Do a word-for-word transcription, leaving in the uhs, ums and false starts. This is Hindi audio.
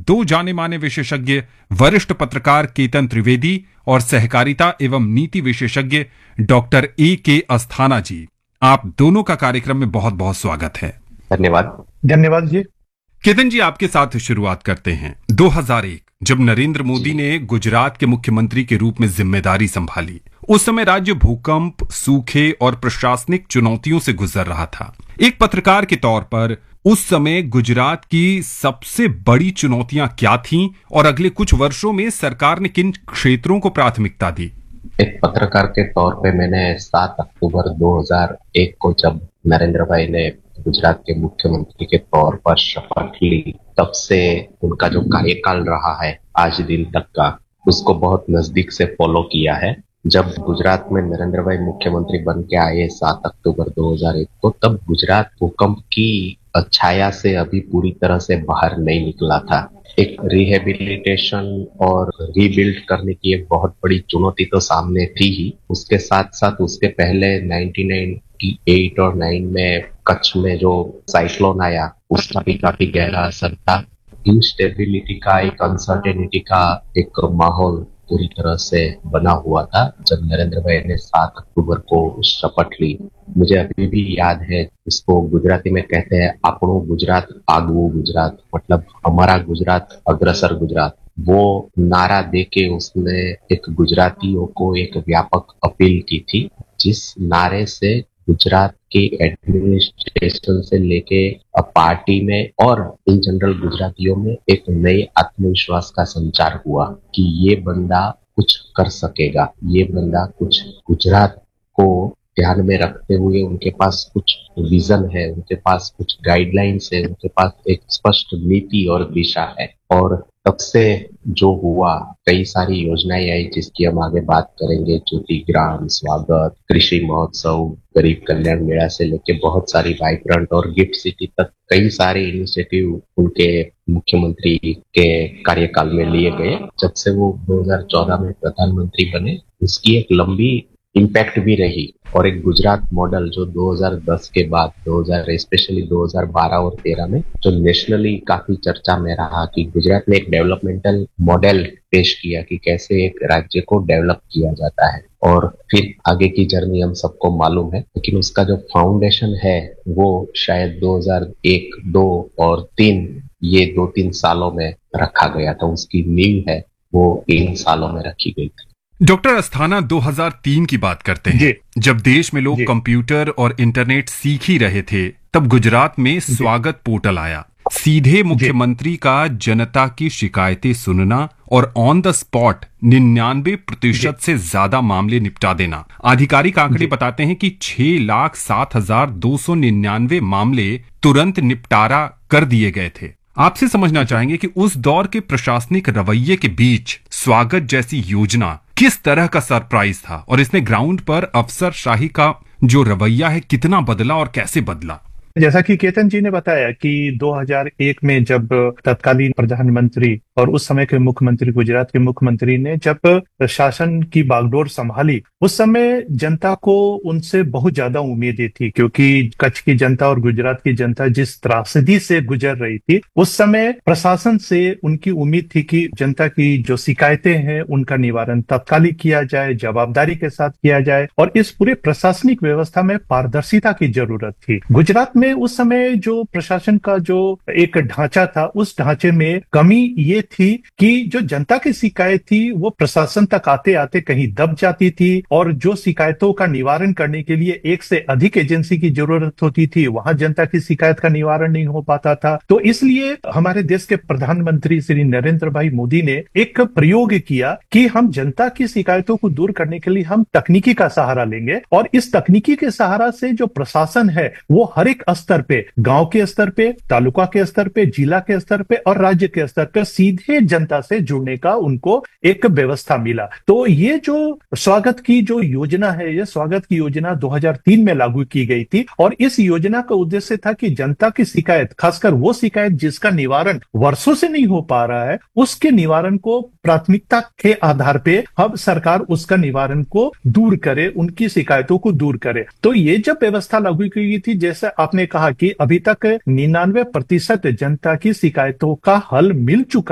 दो जाने माने विशेषज्ञ, वरिष्ठ पत्रकार केतन त्रिवेदी और सहकारिता एवं नीति विशेषज्ञ डॉक्टर ए के अस्थाना जी। आप दोनों का कार्यक्रम में बहुत बहुत स्वागत है। धन्यवाद। धन्यवाद जी। केतन जी, आपके साथ शुरुआत करते हैं। दो हज़ार एक जब नरेंद्र मोदी ने गुजरात के मुख्यमंत्री के रूप में जिम्मेदारी संभाली, उस समय राज्य भूकंप, सूखे और प्रशासनिक चुनौतियों से गुजर रहा था। एक पत्रकार के तौर पर उस समय गुजरात की सबसे बड़ी चुनौतियां क्या थीं और अगले कुछ वर्षों में सरकार ने किन क्षेत्रों को प्राथमिकता दी? एक पत्रकार के तौर पे मैंने सात अक्टूबर दो हज़ार एक को जब नरेंद्र भाई ने गुजरात के मुख्यमंत्री के तौर पर शपथ ली, तब से उनका जो कार्यकाल रहा है आज दिन तक का, उसको बहुत नजदीक से फॉलो किया है। जब गुजरात में नरेंद्र भाई मुख्यमंत्री बन के आए सात अक्टूबर दो हज़ार एक को, तब गुजरात भूकंप की छाया से अभी पूरी तरह से बाहर नहीं निकला था। एक रिहेबिलिटेशन और रीबिल्ड करने की एक बहुत बड़ी चुनौती तो सामने थी ही। उसके साथ साथ उसके पहले उन्नीस सौ अट्ठानवे और नौ में कच्छ में जो साइक्लोन आया, उसका भी काफी गहरा असर था। इंस्टेबिलिटी का, एक अनसर्टेनिटी का एक माहौल पूरी तरह से बना हुआ था जब नरेंद्र भाई ने सात अक्टूबर को शपथ ली। मुझे अभी भी याद है, इसको गुजराती में कहते हैं आपनो गुजरात आगवू गुजरात, मतलब हमारा गुजरात अग्रसर गुजरात। वो नारा देके उसने एक गुजरातियों को एक व्यापक अपील की थी, जिस नारे से गुजरात के एडमिनिस्ट्रेशन से लेके पार्टी में और इन जनरल गुजरातियों में एक नए आत्मविश्वास का संचार हुआ कि ये बंदा कुछ कर सकेगा, ये बंदा कुछ गुजरात को ध्यान में रखते हुए उनके पास कुछ विजन है, उनके पास कुछ गाइडलाइंस है, उनके पास एक स्पष्ट नीति और दिशा है। और तब से जो हुआ, कई सारी योजनाएं आई जिसकी हम आगे बात करेंगे। ज्योति ग्राम, स्वागत, कृषि महोत्सव, गरीब कल्याण मेला से लेके बहुत सारी वाइब्रेंट और गिफ्ट सिटी तक कई सारे इनिशिएटिव उनके मुख्यमंत्री के कार्यकाल में लिए गए। जब से वो दो हज़ार चौदह में प्रधानमंत्री बने, उसकी एक लंबी इम्पैक्ट भी रही। और एक गुजरात मॉडल जो दो हज़ार दस के बाद दो हज़ार स्पेशली दो हज़ार बारह और तेरह में जो नेशनली काफी चर्चा में रहा कि गुजरात ने एक डेवलपमेंटल मॉडल पेश किया कि कैसे एक राज्य को डेवलप किया जाता है। और फिर आगे की जर्नी हम सबको मालूम है, लेकिन उसका जो फाउंडेशन है वो शायद दो हज़ार एक, दो और तीन, ये दो तीन सालों में रखा गया था। उसकी नींव है वो इन सालों में रखी गई थी। डॉक्टर अस्थाना, दो हज़ार तीन की बात करते हैं, जब देश में लोग कंप्यूटर और इंटरनेट सीख ही रहे थे, तब गुजरात में स्वागत पोर्टल आया। सीधे मुख्यमंत्री का जनता की शिकायतें सुनना और ऑन द स्पॉट निन्यानवे प्रतिशत से ज्यादा मामले निपटा देना। आधिकारिक आंकड़े बताते हैं कि छह लाख सात हजार दो सौ निन्यानवे मामले तुरंत निपटारा कर दिए गए थे। आपसे समझना चाहेंगे कि उस दौर के प्रशासनिक रवैये के बीच स्वागत जैसी योजना किस तरह का सरप्राइज था और इसने ग्राउंड पर अफसरशाही का जो रवैया है कितना बदला और कैसे बदला? जैसा कि केतन जी ने बताया कि दो हज़ार एक में जब तत्कालीन प्रधानमंत्री और उस समय के मुख्यमंत्री, गुजरात के मुख्यमंत्री ने जब शासन की बागडोर संभाली, उस समय जनता को उनसे बहुत ज्यादा उम्मीदें थी, क्योंकि कच्छ की जनता और गुजरात की जनता जिस त्रासदी से गुजर रही थी, उस समय प्रशासन से उनकी उम्मीद थी कि जनता की जो शिकायतें हैं उनका निवारण तत्कालिक किया जाए, जवाबदारी के साथ किया जाए और इस पूरे प्रशासनिक व्यवस्था में पारदर्शिता की जरूरत थी। गुजरात में उस समय जो प्रशासन का जो एक ढांचा था, उस ढांचे में कमी ये थी कि जो जनता की शिकायत थी वो प्रशासन तक आते आते कहीं दब जाती थी और जो शिकायतों का निवारण करने के लिए एक से अधिक एजेंसी की जरूरत होती थी, वहां जनता की शिकायत का निवारण नहीं हो पाता था। तो इसलिए हमारे देश के प्रधानमंत्री श्री नरेंद्र भाई मोदी ने एक प्रयोग किया कि हम जनता की शिकायतों को दूर करने के लिए हम तकनीकी का सहारा लेंगे और इस तकनीकी के सहारा से जो प्रशासन है वो हर एक स्तर पे, गांव के स्तर पे, तालुका के स्तर पे, जिला के स्तर पे और राज्य के स्तर पे सीधे जनता से जुड़ने का उनको एक व्यवस्था मिला। तो ये जो स्वागत की जो योजना है, ये स्वागत की योजना दो हज़ार तीन में लागू की गई थी और इस योजना का उद्देश्य था कि जनता की शिकायत, खासकर वो शिकायत जिसका निवारण वर्षों से नहीं हो पा रहा है, उसके निवारण को प्राथमिकता के आधार पे अब सरकार उसका निवारण को दूर करे, उनकी शिकायतों को दूर करे। तो ये जब व्यवस्था लागू की गई थी, जैसे आपने कहा कि अभी तक निन्यानवे प्रतिशत जनता की शिकायतों का हल मिल चुका